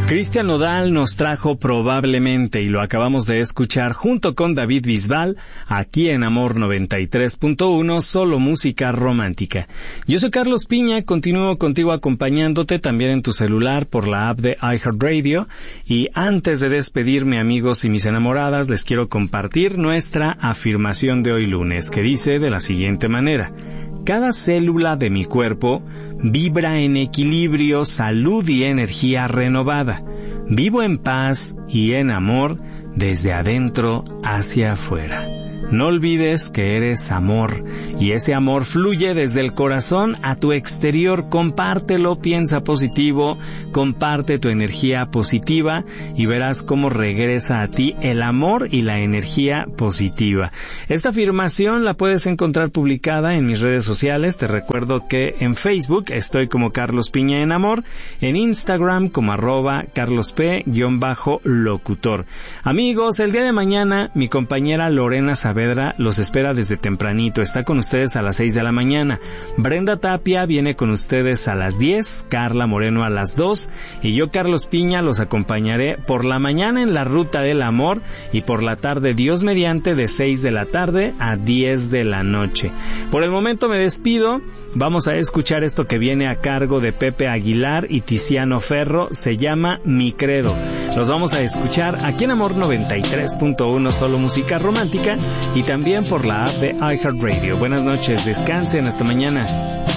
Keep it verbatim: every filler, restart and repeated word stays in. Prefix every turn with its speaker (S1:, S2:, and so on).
S1: Cristian Nodal nos trajo Probablemente y lo acabamos de escuchar junto con David Bisbal aquí en Amor noventa y tres punto uno, solo música romántica. Yo soy Carlos Piña, continúo contigo acompañándote también en tu celular por la app de iHeartRadio y antes de despedirme, amigos y mis enamoradas, les quiero compartir nuestra afirmación de hoy lunes que dice de la siguiente manera: cada célula de mi cuerpo vibra en equilibrio, salud y energía renovada. Vivo en paz y en amor desde adentro hacia afuera. No olvides que eres amor y ese amor fluye desde el corazón a tu exterior. Compártelo, piensa positivo, comparte tu energía positiva y verás cómo regresa a ti el amor y la energía positiva. Esta afirmación la puedes encontrar publicada en mis redes sociales. Te recuerdo que en Facebook estoy como Carlos Piña en Amor, en Instagram como arroba carlosp-locutor. Amigos, el día de mañana mi compañera Lorena Saavedra los espera desde tempranito. Está con ustedes a las seis de la mañana. Brenda Tapia viene con ustedes a las diez, Carla Moreno a las dos y yo, Carlos Piña, los acompañaré por la mañana en la Ruta del Amor y por la tarde, Dios mediante, de seis de la tarde a diez de la noche. Por el momento me despido. Vamos a escuchar esto que viene a cargo de Pepe Aguilar y Tiziano Ferro. Se llama Mi Credo. Los vamos a escuchar aquí en Amor noventa y tres punto uno, solo música romántica, y también por la app de iHeartRadio. Buenas noches, descansen, hasta mañana.